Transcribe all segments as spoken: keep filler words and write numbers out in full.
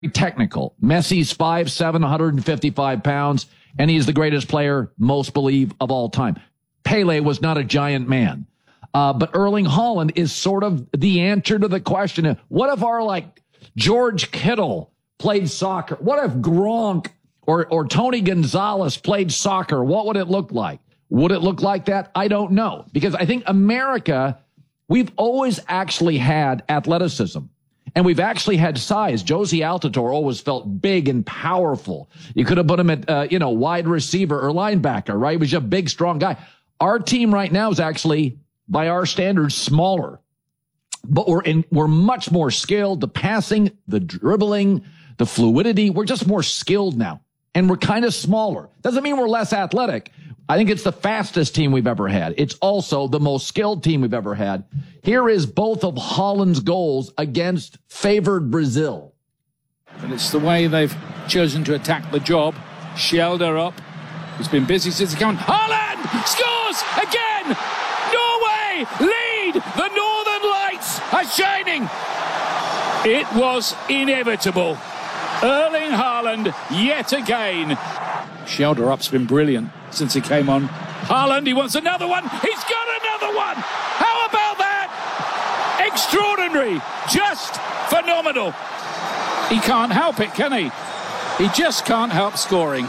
technical. Messi's five seven, one hundred fifty-five pounds, and he's the greatest player, most believe, of all time. Pele was not a giant man. Uh, but Erling Haaland is sort of the answer to the question. What if our, like, George Kittle played soccer? What if Gronk or, or Tony Gonzalez played soccer? What would it look like? Would it look like that? I don't know. Because I think America, we've always actually had athleticism. And we've actually had size. Josie Altidore always felt big and powerful. You could have put him at, uh, you know, wide receiver or linebacker, right? He was a big, strong guy. Our team right now is actually, by our standards, smaller. But we're in, we're much more skilled. The passing, the dribbling, the fluidity, we're just more skilled now. And we're kind of smaller. Doesn't mean we're less athletic. I think it's the fastest team we've ever had. It's also the most skilled team we've ever had. Here is both of Haaland's goals against favored Brazil. And it's the way they've chosen to attack the job. Shelder up. He's been busy since he came on. Haaland scores again! Norway lead! The Northern Lights are shining! It was inevitable. Erling Haaland yet again. Shelder up's been brilliant since he came on. Haaland, he wants another one. He's got another one. How about that? Extraordinary. Just phenomenal. He can't help it, can he? He just can't help scoring.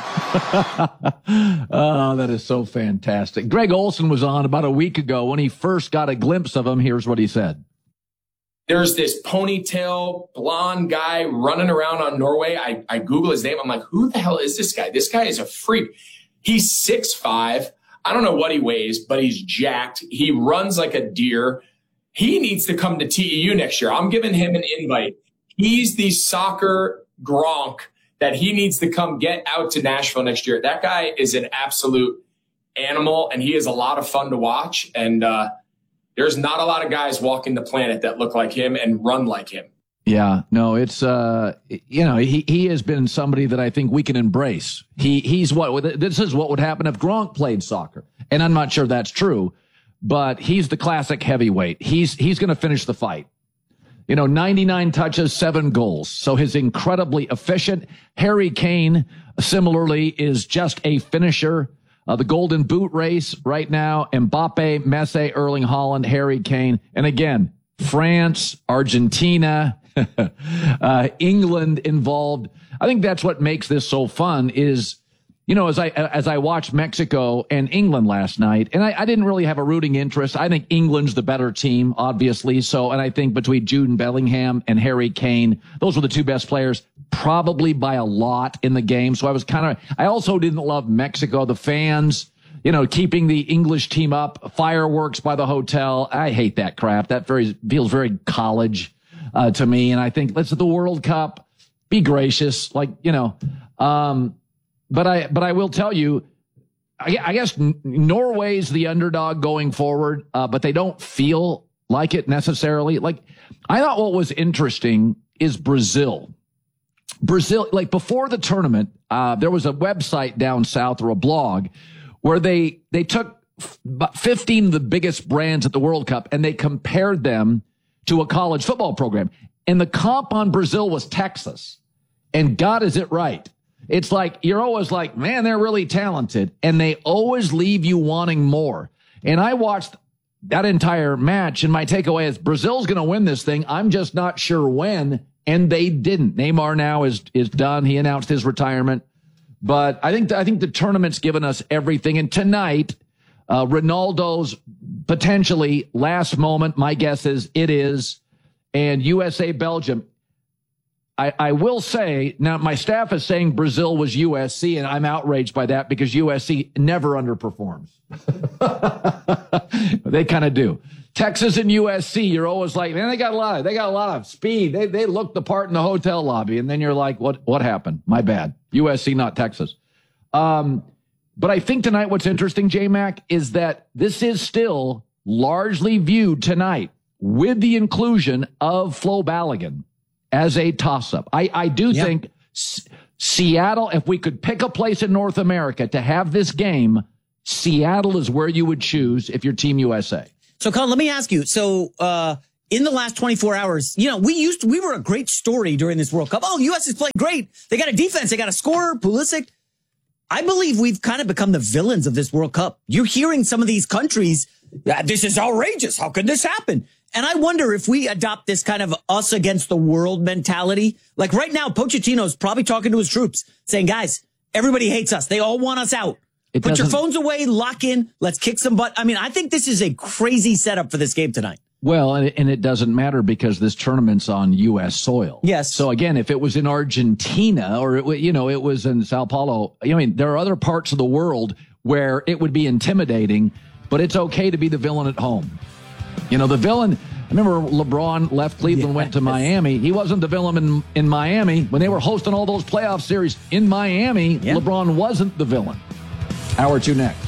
Oh, that is so fantastic. Greg Olsen was on about a week ago when he first got a glimpse of him. Here's what he said. There's this ponytail blonde guy running around on Norway. I, I Google his name. I'm like, who the hell is this guy? This guy is a freak. He's six five. I don't know what he weighs, but he's jacked. He runs like a deer. He needs to come to T E U next year. I'm giving him an invite. He's the soccer Gronk that he needs to come get out to Nashville next year. That guy is an absolute animal, and he is a lot of fun to watch. And, uh, there's not a lot of guys walking the planet that look like him and run like him. Yeah, no, it's, uh, you know, he, he has been somebody that I think we can embrace. He, he's what, this is what would happen if Gronk played soccer. And I'm not sure that's true, but he's the classic heavyweight. He's, he's going to finish the fight. You know, ninety-nine touches, seven goals. So he's incredibly efficient. Harry Kane, similarly, is just a finisher. Uh, the Golden Boot race right now, Mbappe, Messi, Erling Haaland, Harry Kane. And again, France, Argentina, uh, England involved. I think that's what makes this so fun is, you know, as I, as I watched Mexico and England last night, and I, I didn't really have a rooting interest. I think England's the better team, obviously. So, and I think between Jude Bellingham and Harry Kane, those were the two best players, probably by a lot in the game. So I was kind of, I also didn't love Mexico, the fans, you know, keeping the English team up, fireworks by the hotel. I hate that crap. That very feels very college, uh, to me. And I think let's at the World Cup, be gracious, like, you know, um, but I, but I will tell you, I, I guess Norway's the underdog going forward, uh, but they don't feel like it necessarily. Like, I thought what was interesting is Brazil. Brazil, like before the tournament, uh, there was a website down south or a blog where they, they took about fifteen of the biggest brands at the World Cup and they compared them to a college football program. And the comp on Brazil was Texas. And God, is it right? It's like, you're always like, man, they're really talented. And they always leave you wanting more. And I watched that entire match, and my takeaway is Brazil's going to win this thing. I'm just not sure when. And they didn't. Neymar now is, is done. He announced his retirement. But I think, I think the tournament's given us everything. And tonight, uh, Ronaldo's potentially last moment, my guess is it is, and U S A, Belgium. I, I will say, now my staff is saying Brazil was U S C, and I'm outraged by that because U S C never underperforms. They kind of do. Texas and U S C, you're always like, man, they got a lot of, they got a lot of speed. They, they look the part in the hotel lobby. And then you're like, what, what happened? My bad. U S C, not Texas. Um, but I think tonight what's interesting, J-Mac, is that this is still largely viewed tonight with the inclusion of Flo Balogun as a toss-up. I, I do yep. think S- Seattle, if we could pick a place in North America to have this game, Seattle is where you would choose if you're Team U S A. So, Colin, let me ask you. So, uh, in the last twenty-four hours, you know, we used to, we were a great story during this World Cup. Oh, U S is playing great. They got a defense. They got a scorer, Pulisic. I believe we've kind of become the villains of this World Cup. You're hearing some of these countries, this is outrageous. How could this happen? And I wonder if we adopt this kind of us against the world mentality. Like right now, Pochettino's probably talking to his troops saying, guys, everybody hates us. They all want us out. It Put your doesn't- phones away, lock in, let's kick some butt. I mean, I think this is a crazy setup for this game tonight. Well, and it, and it doesn't matter because this tournament's on U S soil. Yes. So again, if it was in Argentina or it, wa- you know, it was in Sao Paulo, I mean, there are other parts of the world where it would be intimidating, but it's okay to be the villain at home. You know, the villain, I remember LeBron left Cleveland, Yeah. went to Miami. He wasn't the villain in, in Miami. When they were hosting all those playoff series in Miami, Yeah. LeBron wasn't the villain. Hour two next.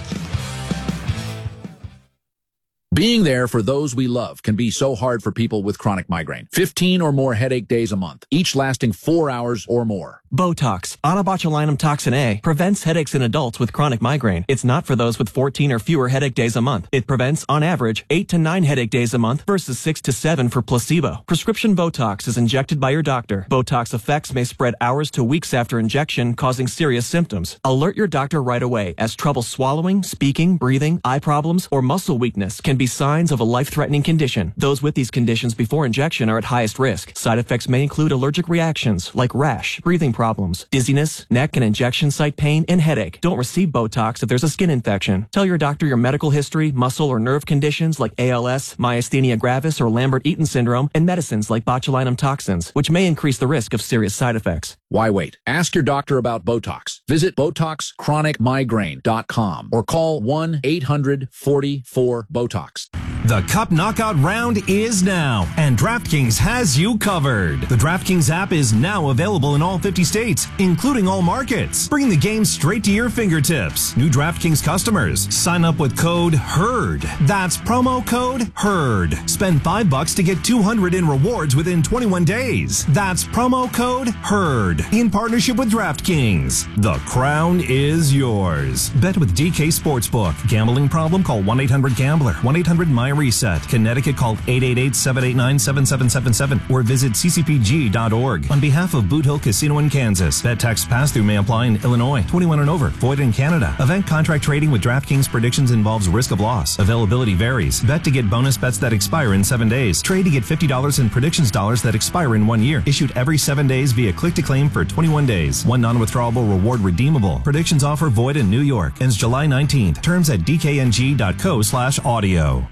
Being there for those we love can be so hard for people with chronic migraine. fifteen or more headache days a month, each lasting four hours or more. Botox, onabotulinum toxin A, prevents headaches in adults with chronic migraine. It's not for those with fourteen or fewer headache days a month. It prevents, on average, eight to nine headache days a month versus six to seven for placebo. Prescription Botox is injected by your doctor. Botox effects may spread hours to weeks after injection, causing serious symptoms. Alert your doctor right away, as trouble swallowing, speaking, breathing, eye problems, or muscle weakness can be signs of a life-threatening condition. Those with these conditions before injection are at highest risk. Side effects may include allergic reactions like rash, breathing problems, dizziness, neck and injection site pain, and headache. Don't receive Botox if there's a skin infection. Tell your doctor your medical history, muscle or nerve conditions like A L S, myasthenia gravis, or Lambert-Eaton syndrome, and medicines like botulinum toxins, which may increase the risk of serious side effects. Why wait? Ask your doctor about Botox. Visit Botox Chronic Migraine dot com or call one eight hundred forty-four BOTOX. The Cup Knockout round is now, and DraftKings has you covered. The DraftKings app is now available in all fifty states, including all markets. Bring the game straight to your fingertips. New DraftKings customers, sign up with code HERD. That's promo code HERD. Spend five bucks to get two hundred in rewards within twenty-one days. That's promo code HERD. In partnership with DraftKings. The crown is yours. Bet with D K Sportsbook. Gambling problem? Call one eight hundred gambler. one eight hundred my reset. Connecticut, call eight eight eight, seven eight nine, seven seven seven seven or visit c c p g dot org. On behalf of Boot Hill Casino in Kansas, bet tax pass-through may apply in Illinois. twenty-one and over. Void in Canada. Event contract trading with DraftKings predictions involves risk of loss. Availability varies. Bet to get bonus bets that expire in seven days. Trade to get fifty dollars in predictions dollars that expire in one year. Issued every seven days via click to claim for twenty-one days. One non-withdrawable reward redeemable. Predictions offer void in New York. Ends July nineteenth. Terms at d k n g dot co slash audio.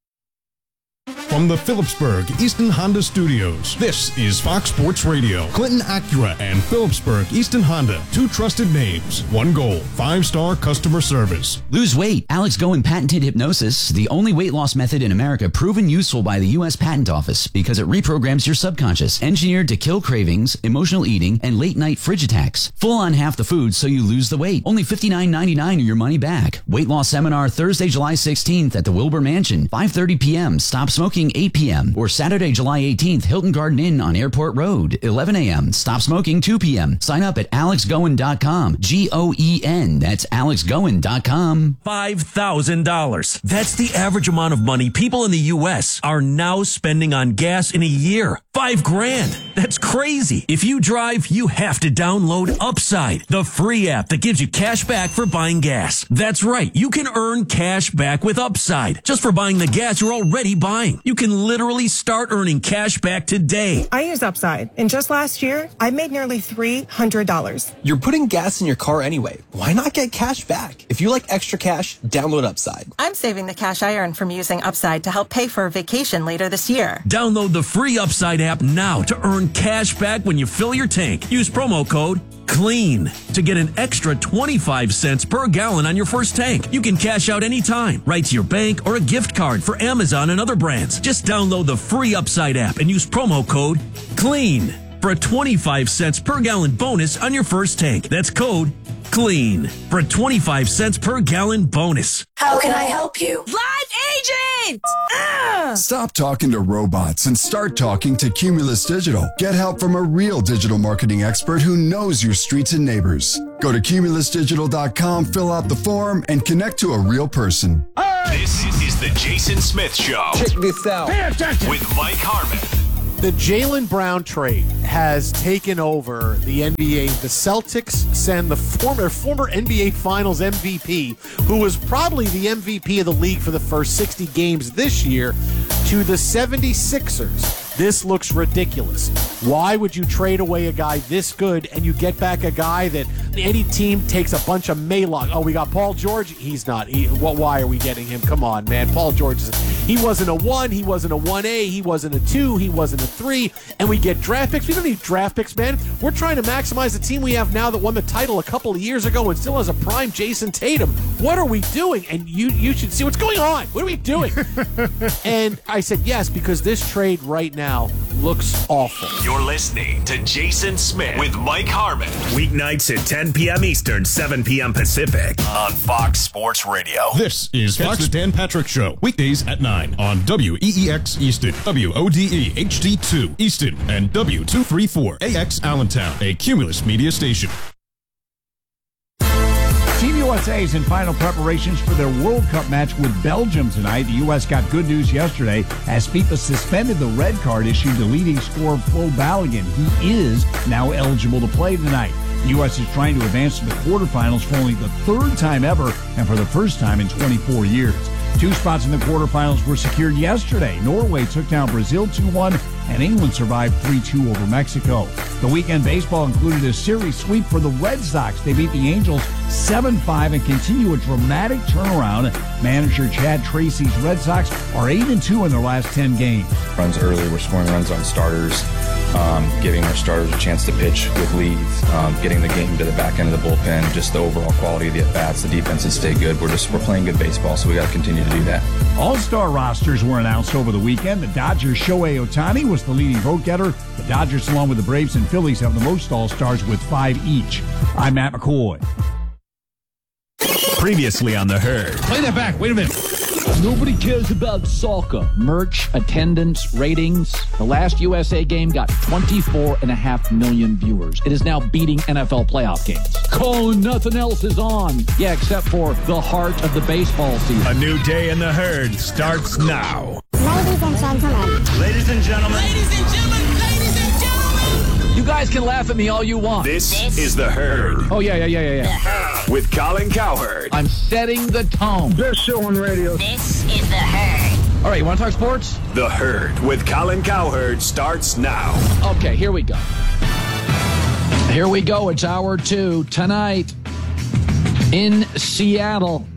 From the Phillipsburg Easton Honda Studios, this is Fox Sports Radio. Clinton Acura and Phillipsburg Easton Honda, two trusted names, one goal, five-star customer service. Lose weight. Alex Goen patented hypnosis, the only weight loss method in America proven useful by the U S Patent Office because it reprograms your subconscious, engineered to kill cravings, emotional eating, and late-night fridge attacks. Full on half the food so you lose the weight. Only fifty-nine ninety-nine or your money back. Weight loss seminar Thursday, July sixteenth at the Wilbur Mansion, five thirty p.m. Stop smoking eight p.m. or Saturday, July eighteenth, Hilton Garden Inn on Airport Road, eleven a.m. Stop smoking two p.m. Sign up at alex goen dot com. G O E N. That's alex goen dot com. five thousand dollars. That's the average amount of money people in the U S are now spending on gas in a year. Five grand. That's crazy. If you drive, you have to download Upside, the free app that gives you cash back for buying gas. That's right. You can earn cash back with Upside just for buying the gas you're already buying. You can literally start earning cash back today. I use Upside, and just last year, I made nearly three hundred dollars. You're putting gas in your car anyway. Why not get cash back? If you like extra cash, download Upside. I'm saving the cash I earn from using Upside to help pay for a vacation later this year. Download the free Upside app now to earn cash back when you fill your tank. Use promo code CLEAN to get an extra twenty-five cents per gallon on your first tank. You can cash out anytime, right to your bank or a gift card for Amazon and other brands. Just download the free Upside app and use promo code CLEAN for a twenty-five cents per gallon bonus on your first tank. That's code CLEAN for a twenty-five cents per gallon bonus. How can I help you? Live agent! Ugh. Stop talking to robots and start talking to Cumulus Digital. Get help from a real digital marketing expert who knows your streets and neighbors. Go Go to cumulus digital dot com, fill out the form, and connect to a real person. This is the Jason Smith Show. Check this out. Pay attention. With Mike Harmon. The Jaylen Brown trade has taken over the N B A. The Celtics send the former former N B A Finals M V P, who was probably the M V P of the league for the first sixty games this year, to the seventy-sixers. This looks ridiculous. Why would you trade away a guy this good and you get back a guy that any team takes a bunch of Maylog? Oh, we got Paul George. He's not. He, well, why are we getting him? Come on, man. Paul George, is, he wasn't a one. He wasn't a one A. He wasn't a two. He wasn't a three. And we get draft picks. We don't need draft picks, man. We're trying to maximize the team we have now that won the title a couple of years ago and still has a prime Jason Tatum. What are we doing? And you, you should see what's going on. What are we doing? And I said yes, because this trade right now looks awful. You're listening to Jason Smith with Mike Harmon. Weeknights at ten p.m. Eastern, seven p.m. Pacific on Fox Sports Radio. This is Fox the Dan Patrick Show, weekdays at nine on W E E X Easton, W O D E H D two Easton, and W two thirty-four A X Allentown, a Cumulus media station. Team U S A is in final preparations for their World Cup match with Belgium tonight. The U S got good news yesterday as FIFA suspended the red card issued to leading scorer Flo Balogun. He is now eligible to play tonight. The U S is trying to advance to the quarterfinals for only the third time ever and for the first time in twenty-four years. Two spots in the quarterfinals were secured yesterday. Norway took down Brazil two one, and England survived three two over Mexico. The weekend baseball included a series sweep for the Red Sox. They beat the Angels seven five and continue a dramatic turnaround. Manager Chad Tracy's Red Sox are eight and two in their last ten games. Runs early, we're scoring runs on starters, um, giving our starters a chance to pitch with leads, um, getting the game to the back end of the bullpen, just the overall quality of the at-bats. The defense has stayed good. We're just we're playing good baseball, so we got to continue to do that. All-star rosters were announced over the weekend. The Dodgers' Shohei Ohtani was the leading vote-getter. The Dodgers, along with the Braves and Phillies, have the most all-stars with five each. I'm Matt McCoy. Previously on The Herd. Play that back. Wait a minute. Nobody cares about soccer. Merch, attendance, ratings. The last U S A game got twenty-four and a half million viewers. It is now beating N F L playoff games. Colin, nothing else is on. Yeah, except for the heart of the baseball season. A new day in The Herd starts now. Ladies and gentlemen. Ladies and gentlemen. Ladies and gentlemen. Ladies and gentlemen. You guys can laugh at me all you want. This, this is The Herd. Oh, yeah, yeah, yeah, yeah, yeah. With Colin Cowherd. I'm setting the tone. Best show on radio. This is The Herd. All right, you want to talk sports? The Herd with Colin Cowherd starts now. Okay, here we go. Here we go. It's hour two tonight in Seattle.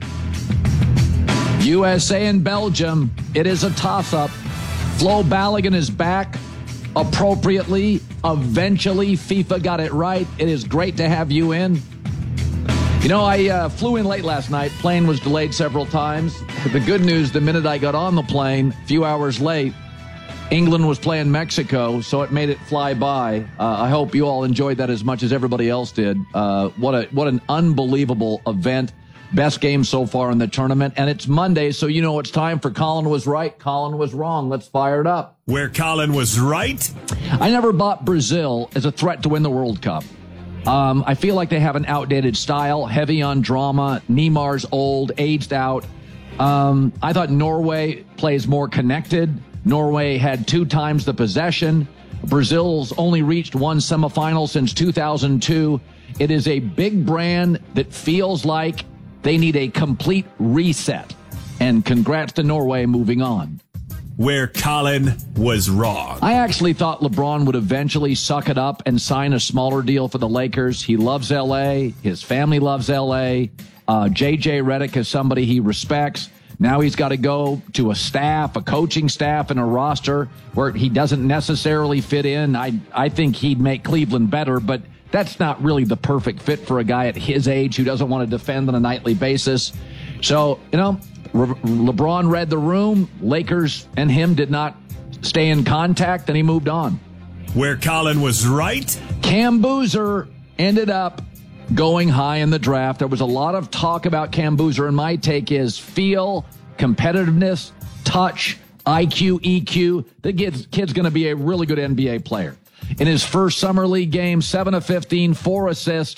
U S A and Belgium. It is a toss-up. Flo Balogun is back appropriately. Eventually, FIFA got it right. It is great to have you in. You know, I uh, flew in late last night. Plane was delayed several times. The good news, the minute I got on the plane, a few hours late, England was playing Mexico, so it made it fly by. Uh, I hope you all enjoyed that as much as everybody else did. Uh, what a what an unbelievable event. Best game so far in the tournament. And it's Monday, so you know it's time for Colin Was Right, Colin Was Wrong. Let's fire it up. Where Colin was right? I never bought Brazil as a threat to win the World Cup. Um, I feel like they have an outdated style, heavy on drama. Neymar's old, aged out. Um, I thought Norway plays more connected. Norway had two times the possession. Brazil's only reached one semifinal since two thousand two. It is a big brand that feels like they need a complete reset. And congrats to Norway moving on. Where Colin was wrong. I actually thought LeBron would eventually suck it up and sign a smaller deal for the Lakers. He loves L A. His family loves L A. Uh, J J Redick is somebody he respects. Now he's got to go to a staff, a coaching staff, and a roster where he doesn't necessarily fit in. I, I think he'd make Cleveland better, but that's not really the perfect fit for a guy at his age who doesn't want to defend on a nightly basis. So, you know, LeBron read the room. Lakers and him did not stay in contact, and he moved on. Where Colin was right? Cam Boozer ended up going high in the draft. There was a lot of talk about Cam Boozer, and my take is feel, competitiveness, touch, I Q, E Q. The kid's, kid's going to be a really good N B A player. In his first summer league game, seven of fifteen, four assists.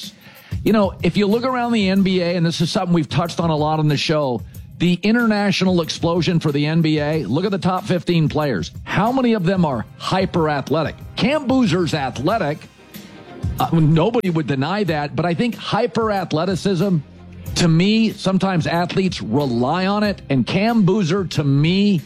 You know, if you look around the N B A, and this is something we've touched on a lot on the show, the international explosion for the N B A, look at the top fifteen players. How many of them are hyper athletic? Cam Boozer's athletic. Uh, nobody would deny that, but I think hyper athleticism, to me, sometimes athletes rely on it, and Cam Boozer, to me,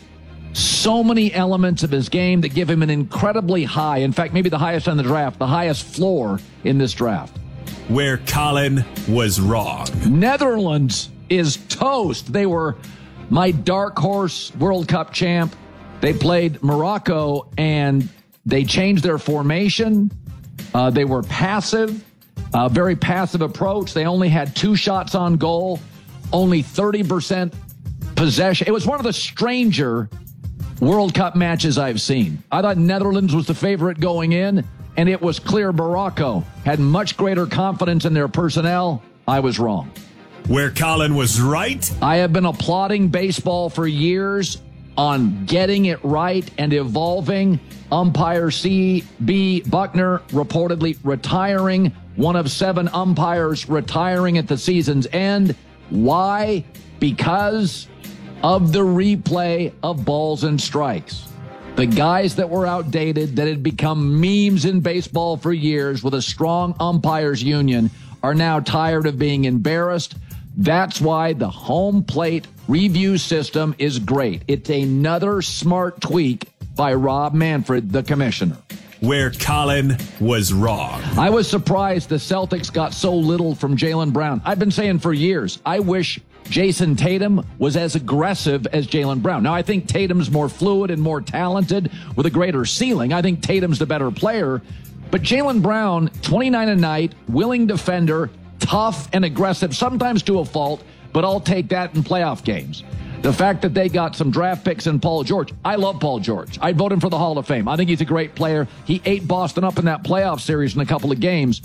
so many elements of his game that give him an incredibly high, in fact, maybe the highest in the draft, the highest floor in this draft. Where Colin was wrong. Netherlands is toast. They were my dark horse World Cup champ. They played Morocco, and they changed their formation. Uh, they were passive, uh, very passive approach. They only had two shots on goal, only thirty percent possession. It was one of the stranger World Cup matches I've seen. I thought Netherlands was the favorite going in, and it was clear Morocco had much greater confidence in their personnel. I was wrong. Where Colin was right? I have been applauding baseball for years on getting it right and evolving. Umpire C B Buckner reportedly retiring, one of seven umpires retiring at the season's end. Why? Because of the replay of balls and strikes. The guys that were outdated, that had become memes in baseball for years with a strong umpires union, are now tired of being embarrassed. That's why the home plate review system is great. It's another smart tweak by Rob Manfred, the commissioner. Where Colin was wrong. I was surprised the Celtics got so little from Jaylen Brown. I've been saying for years, I wish Jason Tatum was as aggressive as Jaylen Brown. Now, I think Tatum's more fluid and more talented with a greater ceiling. I think Tatum's the better player. But Jaylen Brown, twenty-nine a night, willing defender, tough and aggressive, sometimes to a fault, but I'll take that in playoff games. The fact that they got some draft picks in Paul George. I love Paul George. I'd vote him for the Hall of Fame. I think he's a great player. He ate Boston up in that playoff series in a couple of games.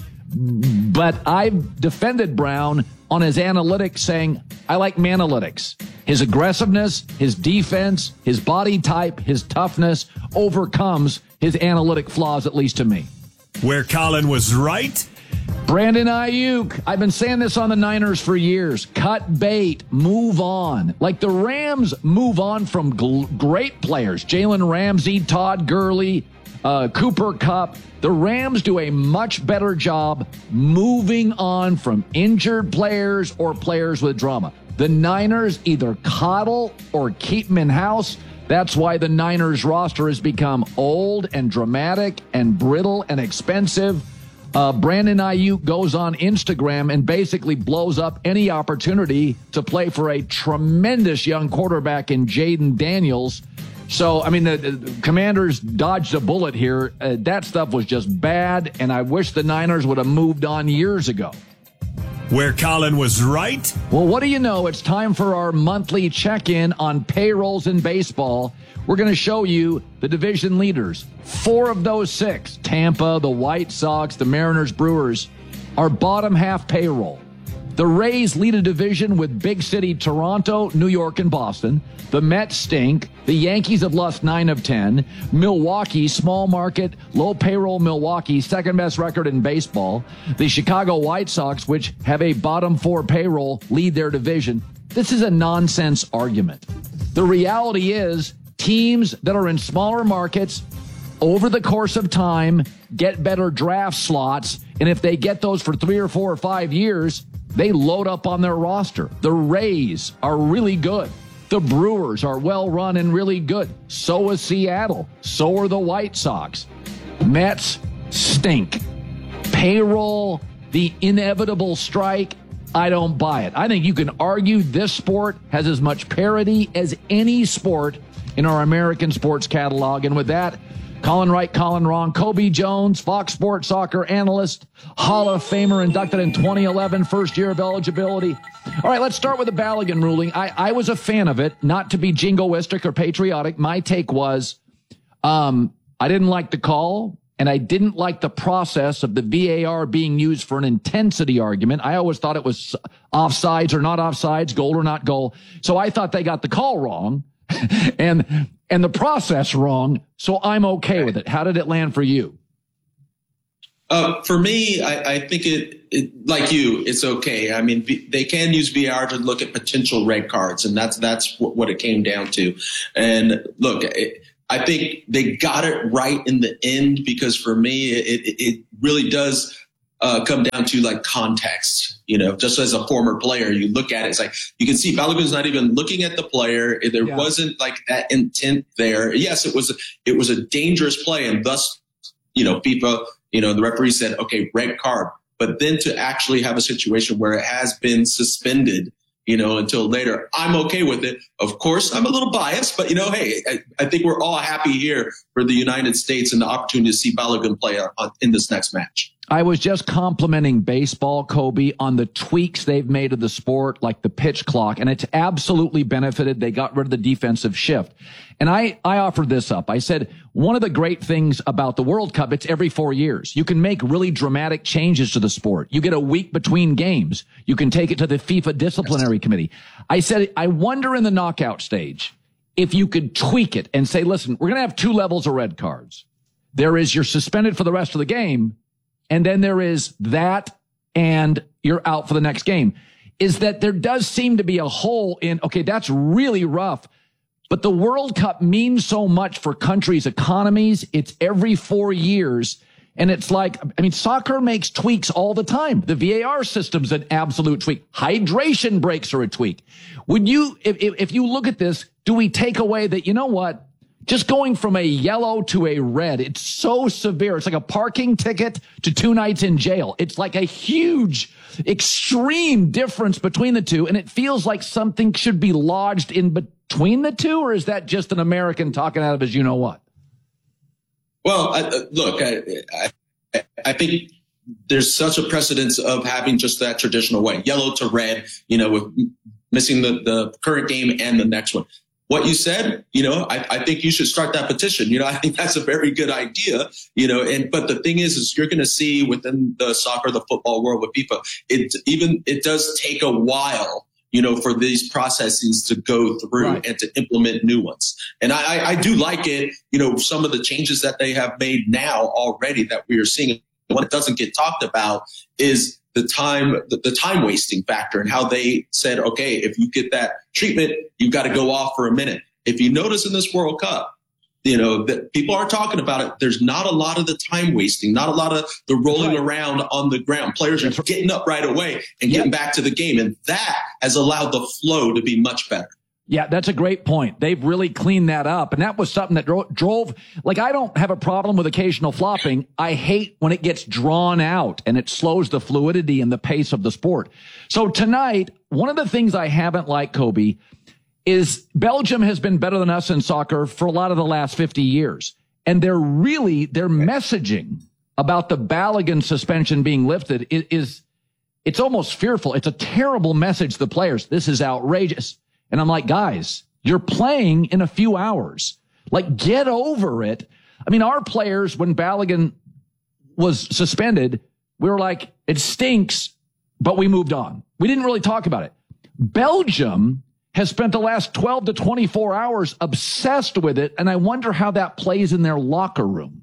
But I've defended Brown on his analytics, saying, I like Manalytics. His aggressiveness, his defense, his body type, his toughness overcomes his analytic flaws, at least to me. Where Colin was right? Brandon Ayuk. I've been saying this on the Niners for years. Cut bait. Move on. Like the Rams move on from gl- great players. Jalen Ramsey, Todd Gurley, uh, Cooper Kupp. The Rams do a much better job moving on from injured players or players with drama. The Niners either coddle or keep them in house. That's why the Niners roster has become old and dramatic and brittle and expensive. Uh, Brandon Ayuk goes on Instagram and basically blows up any opportunity to play for a tremendous young quarterback in Jaden Daniels. So, I mean, the, the Commanders dodged a bullet here. Uh, that stuff was just bad, and I wish the Niners would have moved on years ago. Where Colin was right? Well, what do you know? It's time for our monthly check-in on payrolls in baseball. We're going to show you the division leaders. Four of those six, Tampa, the White Sox, the Mariners, Brewers, are bottom half payroll. The Rays lead a division with big city Toronto, New York, and Boston. The Mets stink. The Yankees have lost nine of ten. Milwaukee, small market, low payroll Milwaukee, second best record in baseball. The Chicago White Sox, which have a bottom four payroll, lead their division. This is a nonsense argument. The reality is teams that are in smaller markets over the course of time get better draft slots. And if they get those for three or four or five years, they load up on their roster. The Rays are really good. The Brewers are well run and really good. So is Seattle. So are the White Sox. Mets stink. Payroll, the inevitable strike, I don't buy it. I think you can argue this sport has as much parity as any sport in our American sports catalog. And with that, Colin right, Colin wrong. Kobe Jones, Fox Sports soccer analyst, Hall of Famer, inducted in twenty eleven, first year of eligibility. All right, let's start with the Balogun ruling. I, I was a fan of it, not to be jingoistic or patriotic. My take was um, I didn't like the call, and I didn't like the process of the V A R being used for an intensity argument. I always thought it was offsides or not offsides, goal or not goal. So I thought they got the call wrong and and the process wrong, so I'm okay with it. How did it land for you? Uh, for me, I, I think it, it, like you, it's okay. I mean, v, they can use V R to look at potential red cards, and that's that's what, what it came down to. And look, it, I think they got it right in the end, because for me, it, it, it really does uh, come down to like context. You know, just as a former player, you look at it, it's like you can see Balogun's not even looking at the player. There yeah. wasn't like that intent there. Yes, it was it was a dangerous play, and thus, you know, FIFA. You know, the referee said, okay, red card. But then to actually have a situation where it has been suspended, you know, until later, I'm okay with it. Of course, I'm a little biased, but, you know, hey, I, I think we're all happy here for the United States and the opportunity to see Balogun play on, in this next match. I was just complimenting baseball, Kobe, on the tweaks they've made of the sport, like the pitch clock, and it's absolutely benefited. They got rid of the defensive shift. And I, I offered this up. I said, one of the great things about the World Cup, it's every four years. You can make really dramatic changes to the sport. You get a week between games. You can take it to the FIFA disciplinary committee. I said, I wonder in the knockout stage if you could tweak it and say, listen, we're going to have two levels of red cards. There is you're suspended for the rest of the game, and then there is that, and you're out for the next game. Is that there does seem to be a hole in, okay, that's really rough, but the World Cup means so much for countries' economies. It's every four years. And it's like, I mean, soccer makes tweaks all the time. The V A R system's an absolute tweak. Hydration breaks are a tweak. Would you, if, if you look at this, do we take away that, you know what? Just going from a yellow to a red, it's so severe. It's like a parking ticket to two nights in jail. It's like a huge, extreme difference between the two. And it feels like something should be lodged in between the two, or is that just an American talking out of his you-know-what? Well, I, look, I, I, I think there's such a precedence of having just that traditional way, yellow to red, you know, with missing the, the current game and the next one. What you said, you know, I, I think you should start that petition. You know, I think that's a very good idea, you know, and, but the thing is, is you're going to see within the soccer, the football world with FIFA, it even, it does take a while, you know, for these processes to go through right. and to implement new ones. And I, I do like it, you know, some of the changes that they have made now already that we are seeing. What doesn't get talked about is the time, the, the time wasting factor, and how they said, okay, if you get that treatment, you've got to go off for a minute. If you notice in this World Cup, you know, that people are talking about it. There's not a lot of the time wasting, not a lot of the rolling right. around on the ground. Players are getting up right away and getting yep. back to the game. And that has allowed the flow to be much better. Yeah, that's a great point. They've really cleaned that up. And that was something that dro- drove, like, I don't have a problem with occasional flopping. I hate when it gets drawn out and it slows the fluidity and the pace of the sport. So tonight, one of the things I haven't liked, Kobe, is Belgium has been better than us in soccer for a lot of the last fifty years. And they're really, their messaging about the Balogun suspension being lifted is, is, it's almost fearful. It's a terrible message to the players. This is outrageous. And I'm like, guys, you're playing in a few hours. Like, get over it. I mean, our players, when Balogun was suspended, we were like, it stinks, but we moved on. We didn't really talk about it. Belgium has spent the last twelve to twenty-four hours obsessed with it, and I wonder how that plays in their locker room.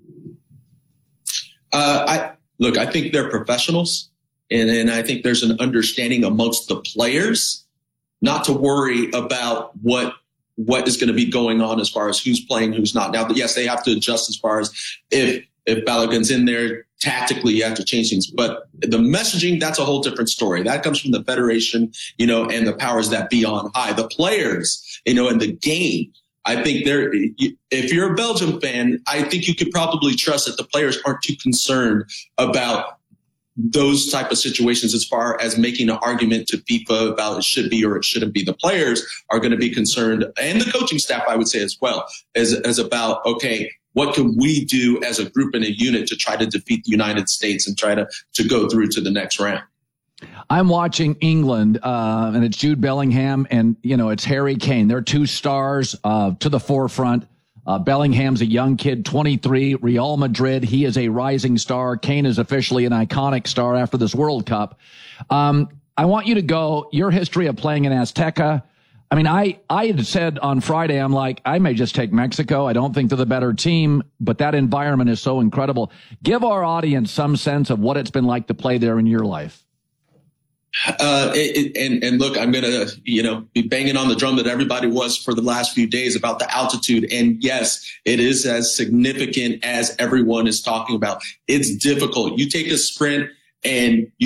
Uh, I look, I think they're professionals, and, and I think there's an understanding amongst the players not to worry about what what is going to be going on as far as who's playing, who's not. Now, yes, they have to adjust as far as if if Balogun's in there, tactically you have to change things. But the messaging, that's a whole different story. That comes from the federation, you know, and the powers that be on high. The players, you know, and the game, I think they're, if you're a Belgium fan, I think you could probably trust that the players aren't too concerned about those type of situations as far as making an argument to FIFA about it should be or it shouldn't be. The players are going to be concerned, and the coaching staff, I would say as well, as, as about, okay, what can we do as a group and a unit to try to defeat the United States and try to, to go through to the next round? I'm watching England, uh, and it's Jude Bellingham and, you know, it's Harry Kane. They're two stars uh, to the forefront. Uh, Bellingham's a young kid, twenty-three, Real Madrid. He is a rising star. Kane is officially an iconic star after this World Cup. Um, I want you to go, your history of playing in Azteca, I mean, I, I had said on Friday, I'm like, I may just take Mexico. I don't think they're the better team, but that environment is so incredible. Give our audience some sense of what it's been like to play there in your life. Uh, it, it, and, and look, I'm going to, you know, be banging on the drum that everybody was for the last few days about the altitude. And yes, it is as significant as everyone is talking about. It's difficult. You take a sprint and you